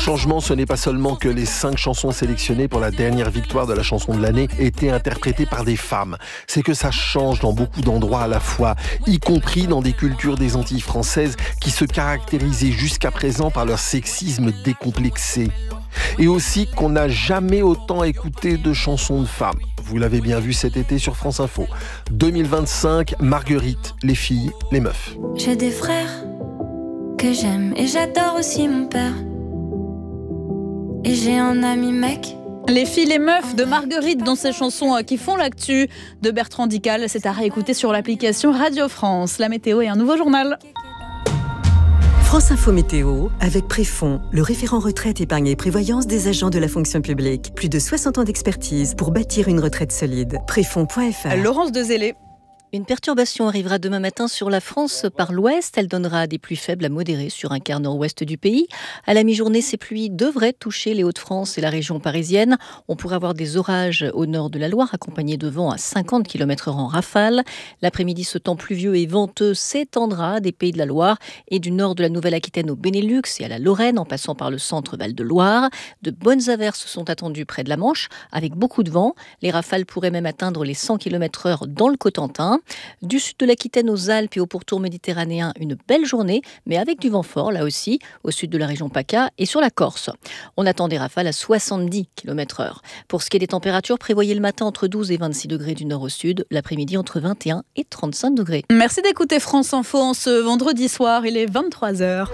changement, ce n'est pas seulement que les 5 chansons sélectionnées pour la dernière victoire de la chanson de l'année étaient interprétées par des femmes. C'est que ça change dans beaucoup d'endroits à la fois, y compris dans des cultures des Antilles françaises qui se caractérisaient jusqu'à présent par leur sexisme décomplexé. Et aussi qu'on n'a jamais autant écouté de chansons de femmes. Vous l'avez bien vu cet été sur France Info. 2025, Marguerite, les filles, les meufs. J'ai des frères que j'aime et j'adore aussi mon père. Et j'ai un ami mec. Les filles, les meufs de Marguerite dans ces chansons qui font l'actu de Bertrand Dical. C'est à réécouter sur l'application Radio France. La météo et un nouveau journal. France Info Météo, avec Préfond, le référent retraite, épargne et prévoyance des agents de la fonction publique. Plus de 60 ans d'expertise pour bâtir une retraite solide. Préfond.fr. Laurence Dezélé. Une perturbation arrivera demain matin sur la France par l'ouest. Elle donnera des pluies faibles à modérées sur un quart nord-ouest du pays. À la mi-journée, ces pluies devraient toucher les Hauts-de-France et la région parisienne. On pourrait avoir des orages au nord de la Loire, accompagnés de vents à 50 km/h en rafale. L'après-midi, ce temps pluvieux et venteux s'étendra des Pays de la Loire et du nord de la Nouvelle-Aquitaine au Benelux et à la Lorraine, en passant par le centre Val-de-Loire. De bonnes averses sont attendues près de la Manche, avec beaucoup de vent. Les rafales pourraient même atteindre les 100 km/h dans le Cotentin. Du sud de l'Aquitaine aux Alpes et au pourtour méditerranéen, une belle journée, mais avec du vent fort, là aussi, au sud de la région PACA et sur la Corse. On attend des rafales à 70 km/h. Pour ce qui est des températures, prévoyez le matin entre 12 et 26 degrés du nord au sud, l'après-midi entre 21 et 35 degrés. Merci d'écouter France Info en ce vendredi soir, il est 23h.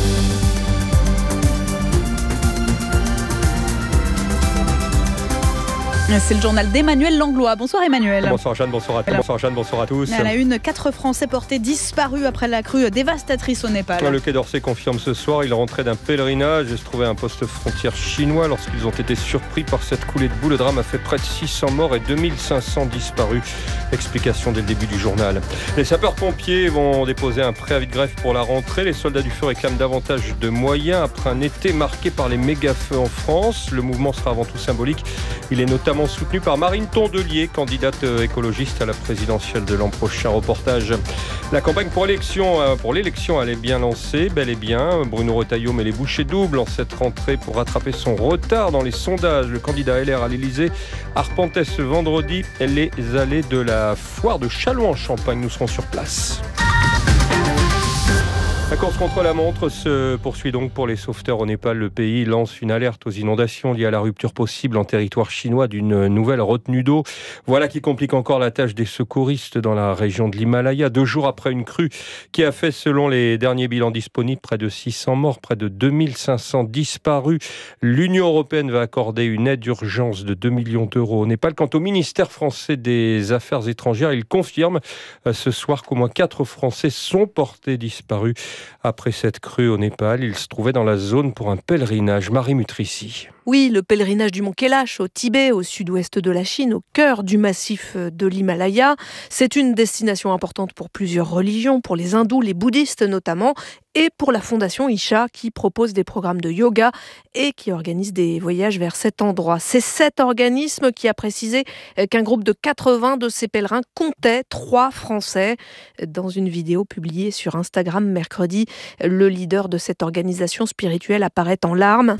C'est le journal d'Emmanuel Langlois. Bonsoir Emmanuel. Bonsoir Jeanne, bonsoir à tous. Bonsoir Jeanne, bonsoir à tous. À la une, 4 Français portés disparus après la crue dévastatrice au Népal. Le Quai d'Orsay confirme ce soir, il rentrait d'un pèlerinage et se trouvait à un poste frontière chinois lorsqu'ils ont été surpris par cette coulée de boue. Le drame a fait près de 600 morts et 2500 disparus. Explication dès le début du journal. Les sapeurs-pompiers vont déposer un préavis de grève pour la rentrée. Les soldats du feu réclament davantage de moyens après un été marqué par les méga-feux en France. Le mouvement sera avant tout symbolique. Il est notamment soutenu par Marine Tondelier, candidate écologiste à la présidentielle de l'an prochain. Reportage. La campagne pour l'élection, elle est bien lancée, bel et bien. Bruno Retailleau met les bouchées doubles en cette rentrée pour rattraper son retard dans les sondages. Le candidat LR à l'Élysée arpentait ce vendredi les allées de la foire de Châlons-en-Champagne. Nous serons sur place. La course contre la montre se poursuit donc pour les sauveteurs au Népal. Le pays lance une alerte aux inondations liées à la rupture possible en territoire chinois d'une nouvelle retenue d'eau. Voilà qui complique encore la tâche des secouristes dans la région de l'Himalaya. 2 jours après une crue qui a fait, selon les derniers bilans disponibles, près de 600 morts, près de 2500 disparus. L'Union européenne va accorder une aide d'urgence de 2 millions d'euros au Népal. Quant au ministère français des Affaires étrangères, il confirme ce soir qu'au moins 4 Français sont portés disparus. Après cette crue au Népal, il se trouvait dans la zone pour un pèlerinage. Marie Mutrici. Oui, le pèlerinage du mont Kailash au Tibet, au sud-ouest de la Chine, au cœur du massif de l'Himalaya. C'est une destination importante pour plusieurs religions, pour les hindous, les bouddhistes notamment, et pour la fondation Isha qui propose des programmes de yoga et qui organise des voyages vers cet endroit. C'est cet organisme qui a précisé qu'un groupe de 80 de ces pèlerins comptait 3 Français. Dans une vidéo publiée sur Instagram mercredi, le leader de cette organisation spirituelle apparaît en larmes.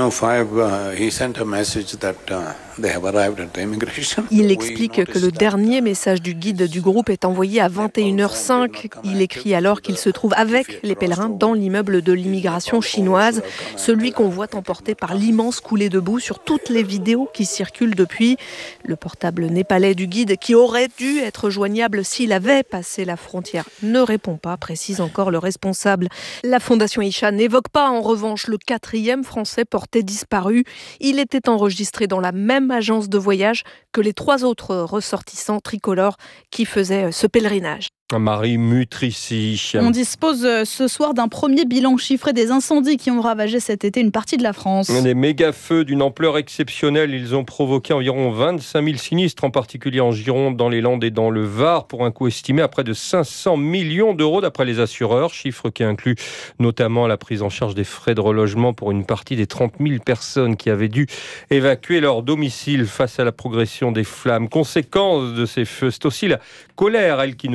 Il explique que le dernier message du guide du groupe est envoyé à 21h05. Il écrit alors qu'il se trouve avec les pèlerins dans l'immeuble de l'immigration chinoise, celui qu'on voit emporté par l'immense coulée de boue sur toutes les vidéos qui circulent depuis. Le portable népalais du guide, qui aurait dû être joignable s'il avait passé la frontière, ne répond pas, précise encore le responsable. La fondation Isha n'évoque pas en revanche le 4e Français porté disparu. Il était enregistré dans la même agence de voyage que les 3 autres ressortissants tricolores qui faisaient ce pèlerinage. Marie Mutrici. On dispose ce soir d'un premier bilan chiffré des incendies qui ont ravagé cet été une partie de la France. Des méga-feux d'une ampleur exceptionnelle, ils ont provoqué environ 25 000 sinistres, en particulier en Gironde, dans les Landes et dans le Var, pour un coût estimé à près de 500 millions d'euros d'après les assureurs, chiffre qui inclut notamment la prise en charge des frais de relogement pour une partie des 30 000 personnes qui avaient dû évacuer leur domicile face à la progression des flammes. Conséquence de ces feux, c'est aussi la colère, elle qui ne s'éteint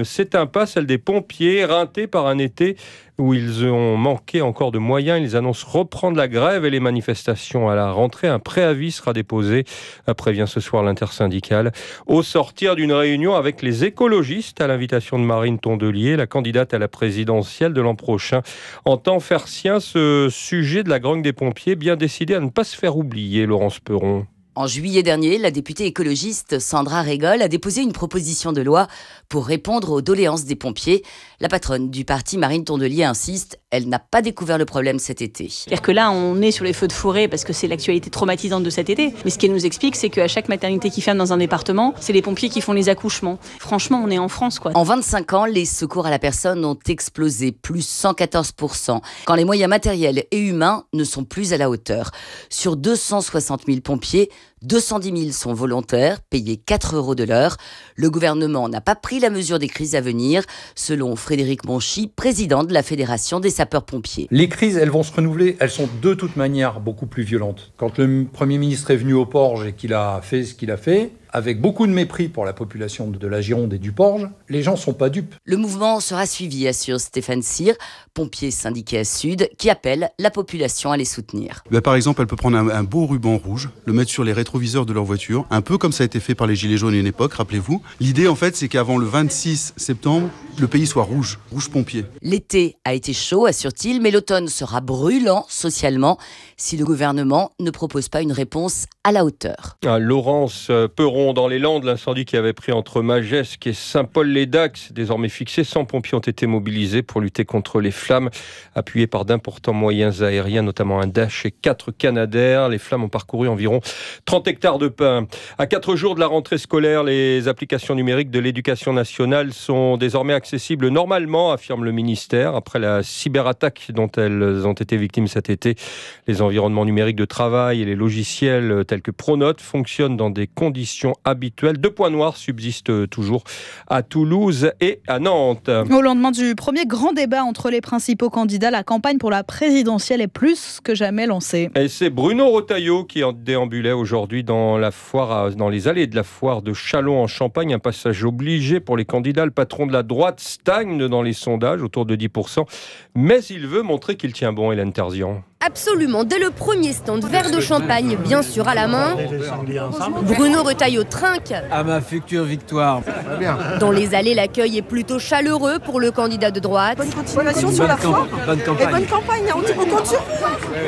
sympa, celle des pompiers, éreintés par un été où ils ont manqué encore de moyens. Ils annoncent reprendre la grève et les manifestations à la rentrée. Un préavis sera déposé, prévient ce soir l'intersyndicale, au sortir d'une réunion avec les écologistes à l'invitation de Marine Tondelier. La candidate à la présidentielle de l'an prochain entend faire sien ce sujet de la grogne des pompiers, bien décidée à ne pas se faire oublier, Laurence Perron. En juillet dernier, la députée écologiste Sandra Régol a déposé une proposition de loi pour répondre aux doléances des pompiers. La patronne du parti, Marine Tondelier, insiste, elle n'a pas découvert le problème cet été. C'est-à-dire que là, on est sur les feux de forêt parce que c'est l'actualité traumatisante de cet été. Mais ce qu'elle nous explique, c'est qu'à chaque maternité qui ferme dans un département, c'est les pompiers qui font les accouchements. Franchement, on est en France, quoi. En 25 ans, les secours à la personne ont explosé, plus 114%, quand les moyens matériels et humains ne sont plus à la hauteur. Sur 260 000 pompiers, 210 000 sont volontaires, payés 4 € de l'heure. Le gouvernement n'a pas pris la mesure des crises à venir, selon Frédéric Monchy, président de la Fédération des sapeurs-pompiers. Les crises, elles vont se renouveler, elles sont de toute manière beaucoup plus violentes. Quand le Premier ministre est venu au Porge et qu'il a fait ce qu'il a fait, avec beaucoup de mépris pour la population de la Gironde et du Porge, les gens ne sont pas dupes. Le mouvement sera suivi, assure Stéphane Cyr, pompier syndiqué à Sud, qui appelle la population à les soutenir. Par exemple, elle peut prendre un beau ruban rouge, le mettre sur les rétroviseurs de leur voiture, un peu comme ça a été fait par les Gilets jaunes à une époque, rappelez-vous. L'idée, en fait, c'est qu'avant le 26 septembre, le pays soit rouge pompier. L'été a été chaud, assure-t-il, mais l'automne sera brûlant socialement si le gouvernement ne propose pas une réponse à la hauteur. Laurence Perron, dans les Landes, l'incendie qui avait pris entre Magescq et Saint-Paul-les-Dax, désormais fixé, 100 pompiers ont été mobilisés pour lutter contre les flammes, appuyés par d'importants moyens aériens, notamment un Dash et 4 Canadair. Les flammes ont parcouru environ 30 hectares de pins. À 4 jours de la rentrée scolaire, les applications numériques de l'éducation nationale sont désormais accessibles normalement, affirme le ministère, après la cyberattaque dont elles ont été victimes cet été. Les environnements numériques de travail et les logiciels tels que Pronote fonctionnent dans des conditions habituelles. 2 points noirs subsistent toujours à Toulouse et à Nantes. Au lendemain du premier grand débat entre les principaux candidats, la campagne pour la présidentielle est plus que jamais lancée. Et c'est Bruno Retailleau qui en déambulait aujourd'hui dans dans les allées de la foire de Châlons en Champagne. Un passage obligé pour les candidats. Le patron de la droite stagne dans les sondages, autour de 10%. Mais il veut montrer qu'il tient bon, Hélène Terzian. Absolument, dès le premier stand, verre de champagne bien sûr à la main, Bruno Retailleau trinque. À ma future victoire. Dans les allées, l'accueil est plutôt chaleureux pour le candidat de droite. Bonne continuation sur la foire. Bonne campagne. Et bonne campagne, on compte sur vous.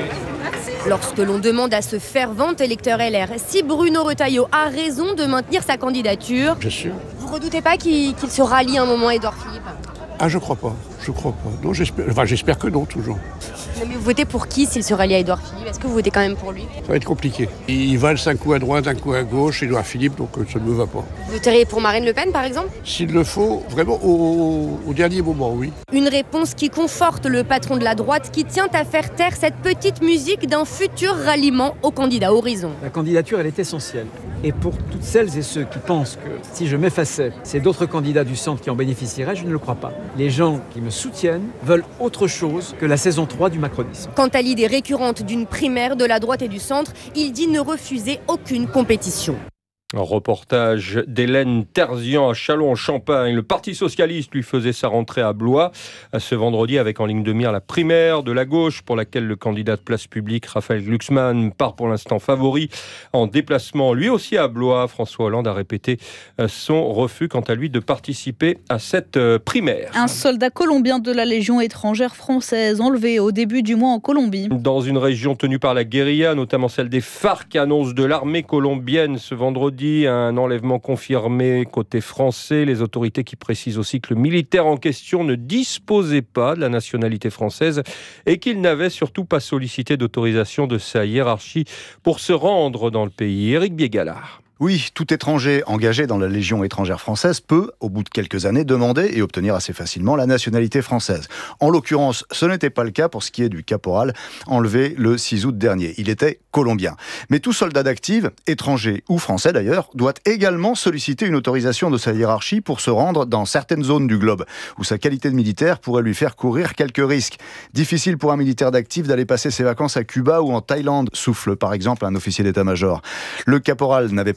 Lorsque l'on demande à ce fervent électeur LR si Bruno Retailleau a raison de maintenir sa candidature, bien sûr. Vous redoutez pas qu'il se rallie un moment à Édouard Philippe ? Ah, je crois pas. Non, j'espère que non, toujours. Mais vous votez pour qui s'il se rallie à Édouard Philippe ? Est-ce que vous votez quand même pour lui ? Ça va être compliqué. Il valse un coup à droite, un coup à gauche, Édouard Philippe, donc ça ne me va pas. Vous voteriez pour Marine Le Pen, par exemple ? S'il le faut, vraiment au dernier moment, oui. Une réponse qui conforte le patron de la droite qui tient à faire taire cette petite musique d'un futur ralliement au candidat Horizon. La candidature, elle est essentielle. Et pour toutes celles et ceux qui pensent que si je m'effaçais, c'est d'autres candidats du centre qui en bénéficieraient, je ne le crois pas. Les gens qui me soutiennent veulent autre chose que la saison 3 du macronisme. Quant à l'idée récurrente d'une primaire de la droite et du centre, il dit ne refuser aucune compétition. Un reportage d'Hélène Terzian à Châlons-en-Champagne. Le Parti socialiste lui faisait sa rentrée à Blois ce vendredi avec en ligne de mire la primaire de la gauche pour laquelle le candidat de Place Publique, Raphaël Glucksmann, part pour l'instant favori. En déplacement lui aussi à Blois, François Hollande a répété son refus quant à lui de participer à cette primaire. Un soldat colombien de la Légion étrangère française enlevé au début du mois en Colombie. Dans une région tenue par la guérilla, notamment celle des FARC, annonce de l'armée colombienne ce vendredi. Un enlèvement confirmé côté français. Les autorités qui précisent aussi que le militaire en question ne disposait pas de la nationalité française et qu'il n'avait surtout pas sollicité d'autorisation de sa hiérarchie pour se rendre dans le pays. Éric Biégalard. Oui, tout étranger engagé dans la Légion étrangère française peut, au bout de quelques années, demander et obtenir assez facilement la nationalité française. En l'occurrence, ce n'était pas le cas pour ce qui est du caporal enlevé le 6 août dernier. Il était colombien. Mais tout soldat d'active, étranger ou français d'ailleurs, doit également solliciter une autorisation de sa hiérarchie pour se rendre dans certaines zones du globe, où sa qualité de militaire pourrait lui faire courir quelques risques. Difficile pour un militaire d'active d'aller passer ses vacances à Cuba ou en Thaïlande, souffle par exemple un officier d'état-major. Le caporal n'avait pas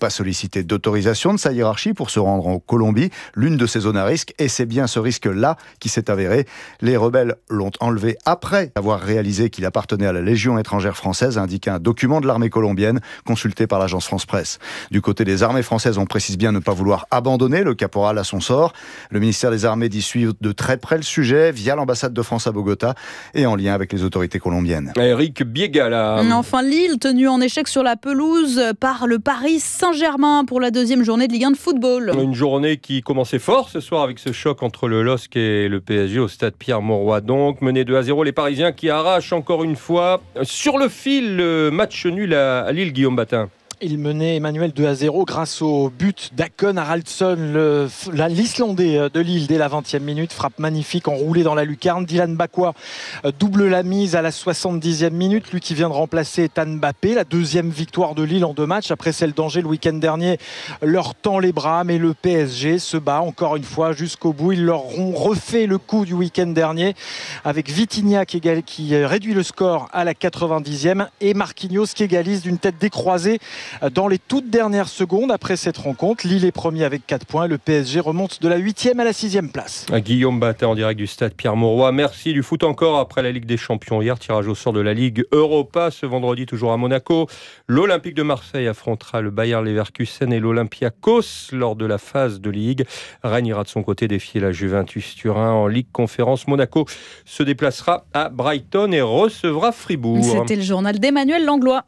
pas sollicité d'autorisation de sa hiérarchie pour se rendre en Colombie, l'une de ces zones à risque, et c'est bien ce risque-là qui s'est avéré. Les rebelles l'ont enlevé après avoir réalisé qu'il appartenait à la Légion étrangère française, a indiqué un document de l'armée colombienne consulté par l'agence France-Presse. Du côté des armées françaises, on précise bien ne pas vouloir abandonner le caporal à son sort. Le ministère des Armées dit suivre de très près le sujet via l'ambassade de France à Bogota et en lien avec les autorités colombiennes. Eric Biega là. Enfin, Lille tenu en échec sur la pelouse par le Paris Saint-Germain pour la deuxième journée de Ligue 1 de football. Une journée qui commençait fort ce soir avec ce choc entre le LOSC et le PSG au stade Pierre-Mauroy. Donc mené 2-0, les Parisiens qui arrachent encore une fois sur le fil le match nul à Lille, Guillaume Batin. Il menait Emmanuel 2-0 grâce au but d'Akon Haraldsson, l'Islandais de Lille dès la 20e minute. Frappe magnifique enroulée dans la lucarne. Dylan Bakwa double la mise à la 70e minute. Lui qui vient de remplacer Ethan Mbappé. La deuxième victoire de Lille en 2 matchs. Après celle d'Angers le week-end dernier, leur tend les bras. Mais le PSG se bat encore une fois jusqu'au bout. Ils leur ont refait le coup du week-end dernier avec Vitinha qui réduit le score à la 90e et Marquinhos qui égalise d'une tête décroisée dans les toutes dernières secondes. Après cette rencontre, Lille est premier avec 4 points. Le PSG remonte de la 8e à la 6e place. Guillaume Batin en direct du stade Pierre-Mauroy. Merci du foot encore après la Ligue des Champions. Hier, tirage au sort de la Ligue Europa. Ce vendredi, toujours à Monaco. L'Olympique de Marseille affrontera le Bayer Leverkusen et l'Olympiakos lors de la phase de Ligue. Rennes ira de son côté défier la Juventus Turin en Ligue Conférence. Monaco se déplacera à Brighton et recevra Fribourg. C'était le journal d'Emmanuel Langlois.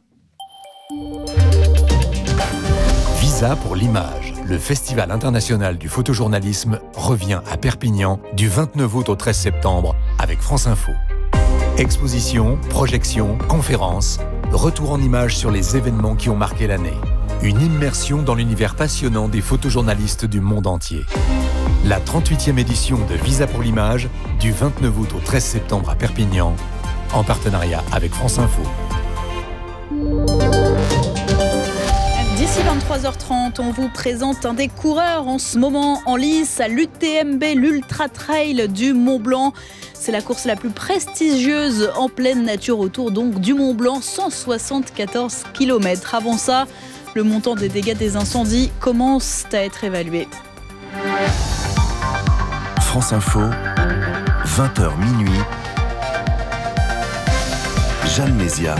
Visa pour l'image. Le Festival international du photojournalisme revient à Perpignan du 29 août au 13 septembre avec France Info. Exposition, projections, conférences, retour en images sur les événements qui ont marqué l'année. Une immersion dans l'univers passionnant des photojournalistes du monde entier. La 38e édition de Visa pour l'image du 29 août au 13 septembre à Perpignan en partenariat avec France Info. D'ici 23h30, on vous présente un des coureurs en ce moment en lice à l'UTMB, l'Ultra Trail du Mont-Blanc. C'est la course la plus prestigieuse en pleine nature autour donc du Mont-Blanc, 174 km. Avant ça, le montant des dégâts des incendies commence à être évalué. France Info, 20h minuit. Jeanne Mézia.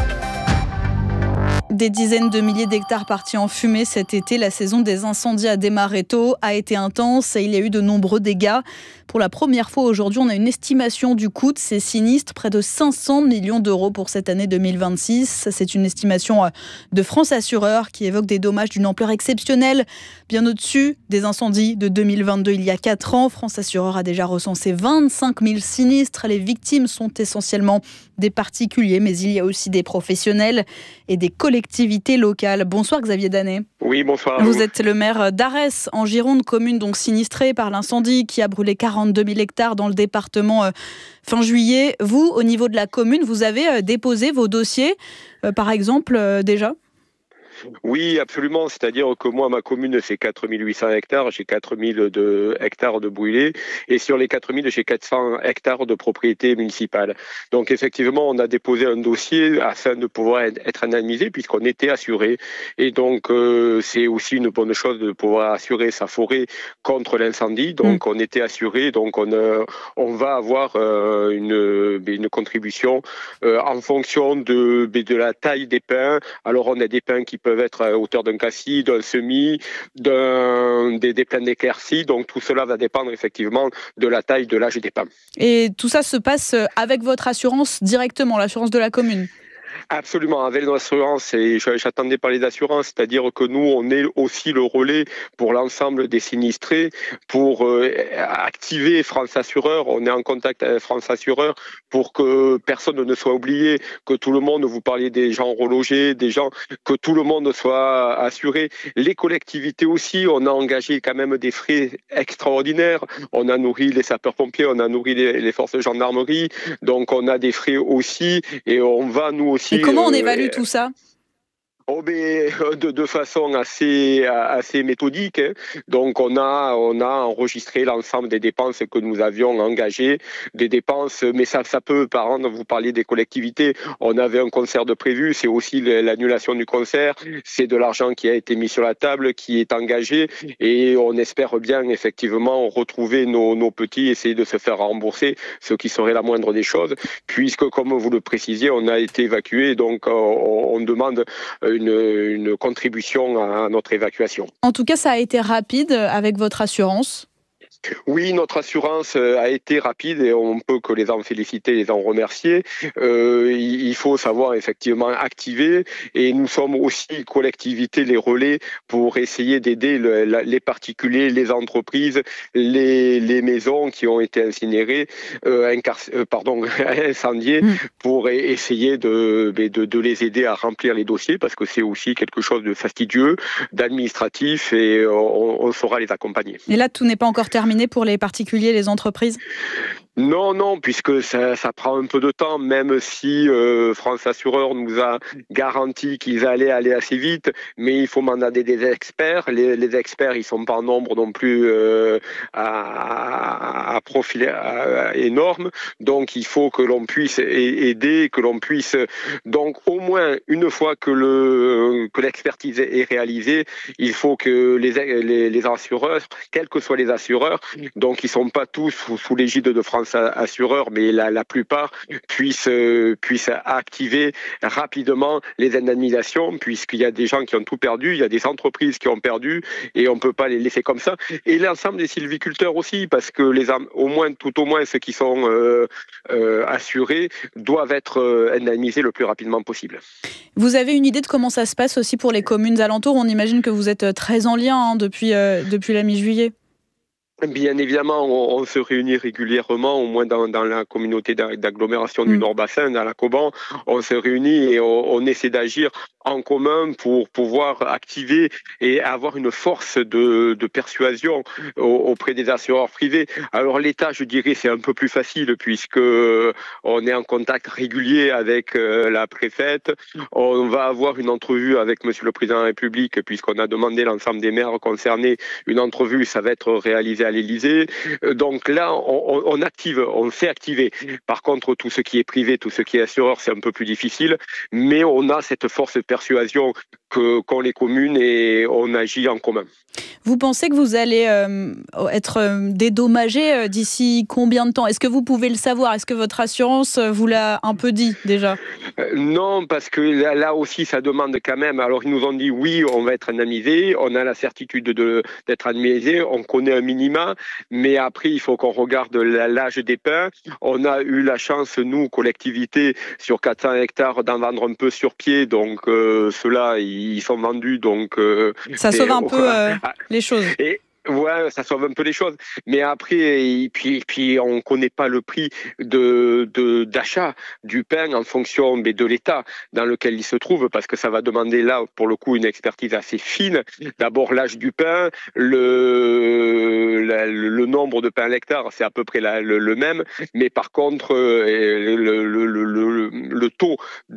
Des dizaines de milliers d'hectares partis en fumée cet été. La saison des incendies a démarré tôt, a été intense et il y a eu de nombreux dégâts. Pour la première fois aujourd'hui, on a une estimation du coût de ces sinistres, près de 500 millions d'euros pour cette année 2026. C'est une estimation de France Assureur qui évoque des dommages d'une ampleur exceptionnelle, bien au-dessus des incendies de 2022 il y a 4 ans. France Assureur a déjà recensé 25 000 sinistres. Les victimes sont essentiellement des particuliers, mais il y a aussi des professionnels et des collectivités locales. Bonsoir Xavier Danet. Oui, bonsoir. Vous êtes le maire d'Arès, en Gironde, commune donc sinistrée par l'incendie qui a brûlé 42 000 hectares dans le département fin juillet. Vous, au niveau de la commune, vous avez déposé vos dossiers, par exemple, déjà ? Oui, absolument. C'est-à-dire que moi, ma commune, c'est 4800 hectares. J'ai 4000 hectares de brûlés. Et sur les 4000, j'ai 400 hectares de propriété municipale. Donc, effectivement, on a déposé un dossier afin de pouvoir être indemnisé puisqu'on était assuré. Et donc, c'est aussi une bonne chose de pouvoir assurer sa forêt contre l'incendie. Donc, on était assuré. Donc, on va avoir une contribution en fonction de la taille des pins. Alors, on a des pins qui peuvent être à hauteur d'un cassis, d'un semis, des pins d'éclaircie. Donc tout cela va dépendre effectivement de la taille, de l'âge des pins. Et tout ça se passe avec votre assurance directement, l'assurance de la commune ? Absolument, avec l'assurance, et j'attendais parler d'assurance, c'est-à-dire que nous, on est aussi le relais pour l'ensemble des sinistrés, pour activer France Assureur. On est en contact avec France Assureur pour que personne ne soit oublié, que tout le monde, vous parliez des gens relogés, des gens, que tout le monde soit assuré. Les collectivités aussi, on a engagé quand même des frais extraordinaires. On a nourri les sapeurs-pompiers, on a nourri les forces de gendarmerie, donc on a des frais aussi, et on va nous aussi... Et comment on évalue tout ça ? De façon assez méthodique. Donc on a enregistré l'ensemble des dépenses que nous avions engagées, des dépenses, mais ça peut, par exemple, vous parliez des collectivités, on avait un concert de prévu, c'est aussi l'annulation du concert, c'est de l'argent qui a été mis sur la table, qui est engagé, et on espère bien effectivement retrouver nos petits, essayer de se faire rembourser, ce qui serait la moindre des choses, puisque comme vous le précisiez, on a été évacué, donc on demande une contribution à notre évacuation. En tout cas, ça a été rapide avec votre assurance. Oui, notre assurance a été rapide et on peut que les en féliciter, les en remercier. Il faut savoir effectivement activer et nous sommes aussi collectivité les relais pour essayer d'aider les particuliers, les entreprises, les maisons qui ont été incinérées, incendiées, pour essayer de les aider à remplir les dossiers parce que c'est aussi quelque chose de fastidieux, d'administratif et on saura les accompagner. Et là, tout n'est pas encore terminé pour les particuliers et les entreprises ? Non, puisque ça prend un peu de temps, même si France Assureur nous a garanti qu'ils allaient aller assez vite, mais il faut mandater des experts. Les experts, ils sont pas en nombre non plus à profil énorme, donc il faut que l'on puisse aider, que l'on puisse donc au moins une fois que l'expertise est réalisée, il faut que les assureurs, quels que soient les assureurs, donc ils sont pas tous sous l'égide de France Assureur, mais la plupart puissent activer rapidement les indemnisations, puisqu'il y a des gens qui ont tout perdu, il y a des entreprises qui ont perdu, et on peut pas les laisser comme ça. Et l'ensemble des sylviculteurs aussi, parce que tout au moins ceux qui sont assurés doivent être indemnisés le plus rapidement possible. Vous avez une idée de comment ça se passe aussi pour les communes alentours ? On imagine que vous êtes très en lien depuis la mi-juillet. Bien évidemment, on se réunit régulièrement, au moins dans la communauté d'agglomération du Nord-Bassin, dans la Coban. On se réunit et on essaie d'agir en commun pour pouvoir activer et avoir une force de persuasion auprès des assureurs privés. Alors l'État, je dirais, c'est un peu plus facile puisque on est en contact régulier avec la préfète. On va avoir une entrevue avec Monsieur le Président de la République puisqu'on a demandé l'ensemble des maires concernés. Une entrevue, ça va être réalisé à l'Élysée. Donc là, on active, on sait activer. Par contre, tout ce qui est privé, tout ce qui est assureur, c'est un peu plus difficile. Mais on a cette force de persuasion qu'ont les communes et on agit en commun. Vous pensez que vous allez être dédommagé d'ici combien de temps ? Est-ce que vous pouvez le savoir ? Est-ce que votre assurance vous l'a un peu dit déjà ? Non, parce que là aussi, ça demande quand même. Alors, ils nous ont dit oui, on va être indemnisé. On a la certitude d'être indemnisé. On connaît un minima. Mais après, il faut qu'on regarde l'âge des pins. On a eu la chance, nous, collectivité, sur 400 hectares, d'en vendre un peu sur pied. Donc, ceux-là, ils sont vendus. Donc, ça sauve un peu les choses. Ouais, ça sauve un peu les choses. Mais après, et puis on connaît pas le prix d'achat du pain en fonction de l'état dans lequel il se trouve, parce que ça va demander là, pour le coup, une expertise assez fine. D'abord, l'âge du pain, le nombre de pains à l'hectare, c'est à peu près le même. Mais par contre, le taux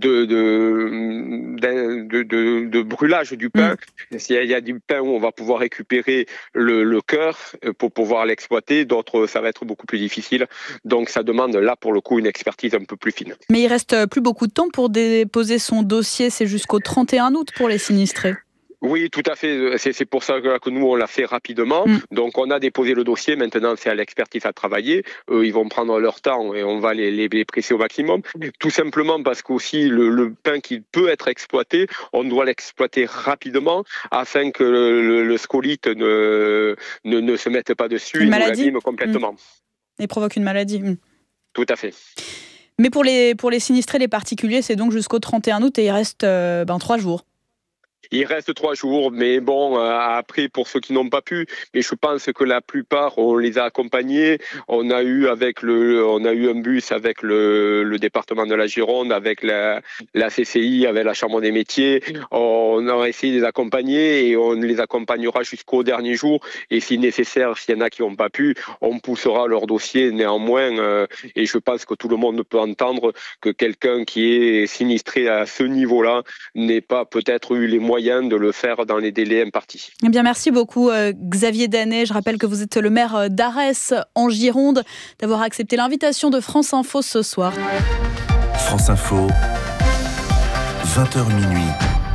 de brûlage du pain, il y a du pain où on va pouvoir récupérer le cœur pour pouvoir l'exploiter, d'autres ça va être beaucoup plus difficile, donc ça demande là pour le coup une expertise un peu plus fine. Mais il reste plus beaucoup de temps pour déposer son dossier, c'est jusqu'au 31 août pour les sinistrés. Oui, tout à fait. C'est pour ça que nous, on l'a fait rapidement. Donc, on a déposé le dossier. Maintenant, c'est à l'expertise à travailler. Ils vont prendre leur temps et on va les presser au maximum. Tout simplement parce qu'aussi, le pain qui peut être exploité, on doit l'exploiter rapidement afin que le scolite ne se mette pas dessus et nous l'abîme complètement. Et provoque une maladie. Tout à fait. Mais pour les sinistrés, les particuliers, c'est donc jusqu'au 31 août et il reste 3 jours. Il reste 3 jours, mais bon, après, pour ceux qui n'ont pas pu, mais je pense que la plupart, on les a accompagnés. On a eu un bus avec le département de la Gironde, avec la CCI, avec la Chambre des métiers. On a essayé de les accompagner et on les accompagnera jusqu'au dernier jour. Et si nécessaire, s'il y en a qui n'ont pas pu, on poussera leur dossier néanmoins. Et je pense que tout le monde peut entendre que quelqu'un qui est sinistré à ce niveau-là n'ait pas peut-être eu les moyens de le faire dans les délais impartis. Eh bien, merci beaucoup Xavier Danet. Je rappelle que vous êtes le maire d'Arès en Gironde, d'avoir accepté l'invitation de France Info ce soir. France Info, 20h minuit.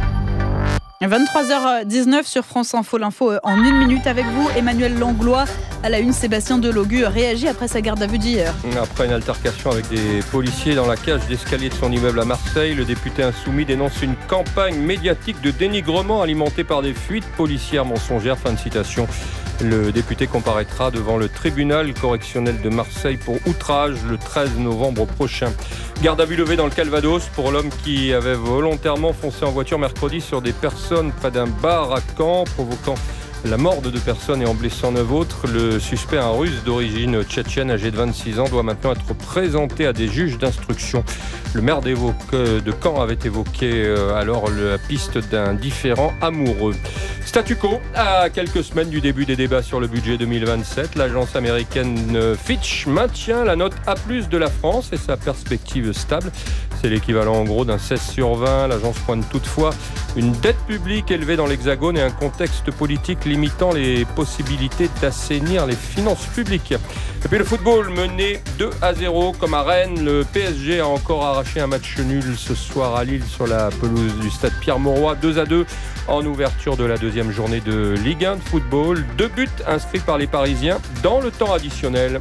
23h19 sur France Info, l'info en 1 minute avec vous. Emmanuel Langlois, à la une, Sébastien Delogu réagit après sa garde à vue d'hier. Après une altercation avec des policiers dans la cage d'escalier de son immeuble à Marseille, le député insoumis dénonce une campagne médiatique de dénigrement alimentée par des fuites policières mensongères. Fin de citation. Le député comparaîtra devant le tribunal correctionnel de Marseille pour outrage le 13 novembre prochain. Garde à vue levée dans le Calvados pour l'homme qui avait volontairement foncé en voiture mercredi sur des personnes près d'un bar à Caen, provoquant la mort de 2 personnes et en blessant 9 autres. Le suspect, un russe d'origine tchétchène âgé de 26 ans, doit maintenant être présenté à des juges d'instruction. Le maire de Caen avait évoqué alors la piste d'un différend amoureux. Statu quo, à quelques semaines du début des débats sur le budget 2027, l'agence américaine Fitch maintient la note A+ de la France et sa perspective stable. C'est l'équivalent en gros d'un 16/20. L'agence pointe toutefois une dette publique élevée dans l'Hexagone et un contexte politique limitant les possibilités d'assainir les finances publiques. Et puis le football mené 2-0 comme à Rennes. Le PSG a encore arraché un match nul ce soir à Lille sur la pelouse du stade Pierre-Mauroy. 2-2 en ouverture de la 2e journée de Ligue 1 de football. 2 buts inscrits par les Parisiens dans le temps additionnel.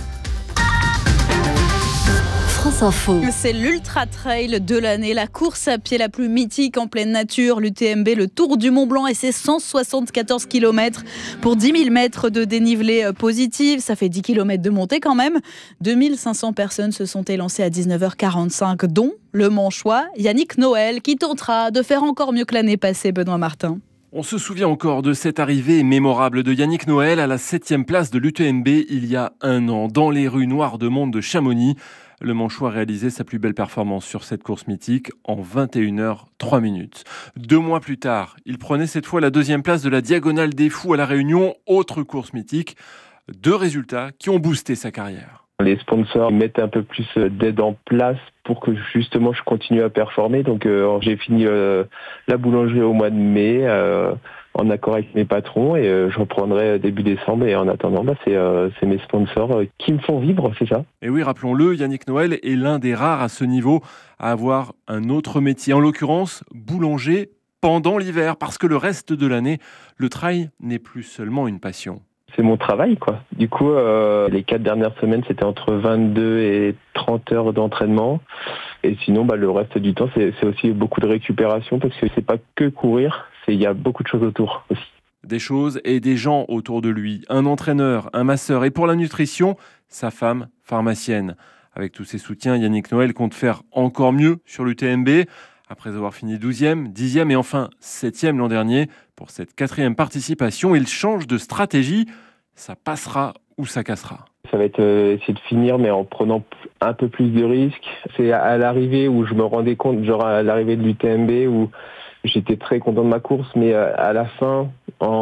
France Info. C'est l'Ultra Trail de l'année, la course à pied la plus mythique en pleine nature, l'UTMB, le Tour du Mont-Blanc et ses 174 km pour 10 000 mètres de dénivelé positif. Ça fait 10 km de montée quand même. 2500 personnes se sont élancées à 19h45, dont le Manchois Yannick Noël, qui tentera de faire encore mieux que l'année passée, Benoît Martin. On se souvient encore de cette arrivée mémorable de Yannick Noël à la 7e place de l'UTMB il y a 1 an, dans les rues noires de monde de Chamonix. Le Manchois réalisait sa plus belle performance sur cette course mythique en 21h03 minutes. 2 mois plus tard, il prenait cette fois la 2e place de la Diagonale des Fous à La Réunion, autre course mythique. 2 résultats qui ont boosté sa carrière. Les sponsors mettent un peu plus d'aide en place pour que justement je continue à performer. Donc j'ai fini la boulangerie au mois de mai en accord avec mes patrons et je reprendrai début décembre. Et en attendant, c'est mes sponsors qui me font vivre, c'est ça. Et oui, rappelons-le, Yannick Noël est l'un des rares à ce niveau à avoir un autre métier, en l'occurrence boulanger pendant l'hiver, parce que le reste de l'année, le trail n'est plus seulement une passion. C'est mon travail, quoi. Du coup, les 4 dernières semaines, c'était entre 22 et 30 heures d'entraînement. Et sinon, le reste du temps, c'est aussi beaucoup de récupération parce que c'est pas que courir, il y a beaucoup de choses autour aussi. Des choses et des gens autour de lui. Un entraîneur, un masseur et pour la nutrition, sa femme pharmacienne. Avec tous ses soutiens, Yannick Noël compte faire encore mieux sur l'UTMB. Après avoir fini 12e, 10e et enfin 7e l'an dernier, pour cette 4e participation, il change de stratégie. Ça passera ou ça cassera. Ça va être essayer de finir, mais en prenant un peu plus de risques. C'est à l'arrivée où je me rendais compte, genre à l'arrivée de l'UTMB, où j'étais très content de ma course, mais à la fin,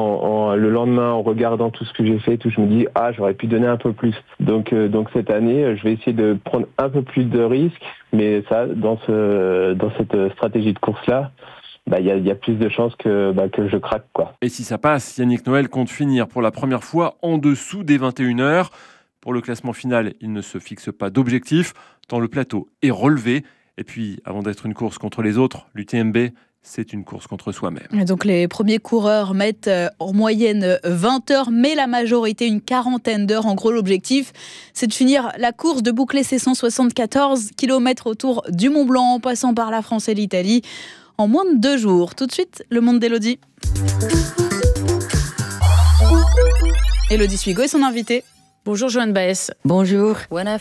le lendemain, en regardant tout ce que j'ai fait, je me dis j'aurais pu donner un peu plus. Donc cette année, je vais essayer de prendre un peu plus de risques, mais ça, dans cette stratégie de course-là, il y a plus de chances que je craque, quoi. Et si ça passe, Yannick Noël compte finir pour la première fois en dessous des 21h. Pour le classement final, il ne se fixe pas d'objectif, tant le plateau est relevé. Et puis, avant d'être une course contre les autres, l'UTMB, c'est une course contre soi-même. Et donc les premiers coureurs mettent en moyenne 20 heures, mais la majorité une 40aine d'heures. En gros, l'objectif, c'est de finir la course, de boucler ces 174 km autour du Mont-Blanc, en passant par la France et l'Italie, en moins de 2 jours. Tout de suite, le monde d'Élodie. Élodie Suigo est son invitée. Bonjour Joanne Baez. Bonjour.